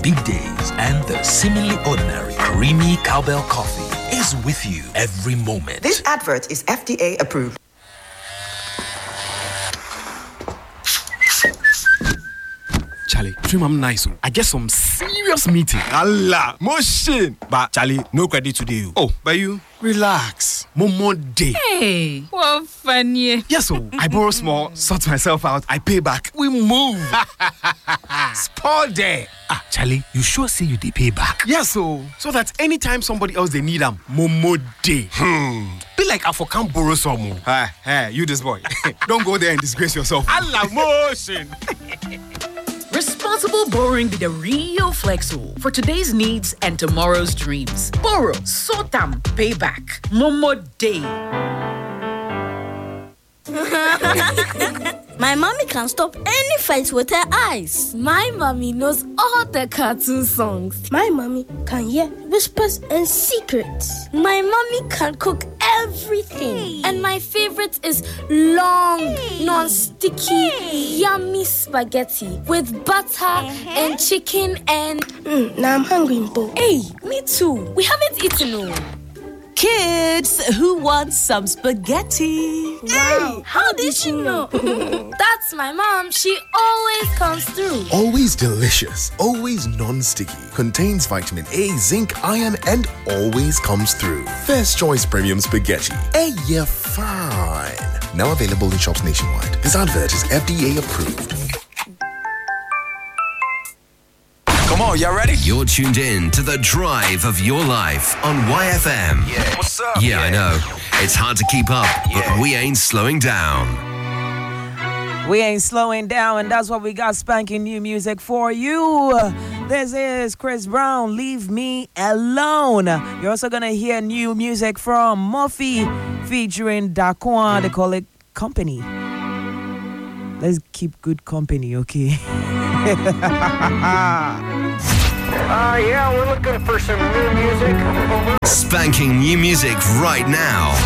weekdays, and the seemingly ordinary creamy cowbell coffee is with you every moment. This advert is FDA approved. Charlie, dream I'm nice. I get some serious meeting. Allah, motion. But Charlie, no credit today. Oh, but you? Relax. Momo day. Hey, what funny. Yes, so I borrow small, sort myself out, I pay back. We move. Spot there. Ah, Charlie, you sure say you dey pay back? Yes, so that anytime somebody else they need them, Momo day. Be like I can't borrow some. Hey, you this boy. Don't go there and disgrace yourself. Allah, motion. Responsible borrowing be the real flexo for today's needs and tomorrow's dreams. Borrow, sort them, pay back. Momo Day. My mommy can stop any fight with her eyes. My mommy knows all the cartoon songs. My mommy can hear whispers and secrets. My mommy can cook everything. And my favorite is long, non-sticky, yummy spaghetti with butter and chicken and... Now I'm hungry, Mpo. Hey, me too. We haven't eaten all. Kids, who wants some spaghetti? Wow, how did she know? That's my mom. She always comes through. Always delicious, always non-sticky. Contains vitamin A, zinc, iron, and always comes through. First Choice Premium Spaghetti. Hey, you're fine. Now available in shops nationwide. This advert is FDA approved. Come on, y'all ready? You're tuned in to the drive of your life on YFM. Yeah, what's up? Yeah, I know. It's hard to keep up, but we ain't slowing down. We ain't slowing down, and that's what we got spanking new music for you. This is Chris Brown, Leave Me Alone. You're also going to hear new music from Murphy featuring Daquan. They call it Company. Let's keep good company, okay? Yeah, we're looking for some new music. Spanking new music right now.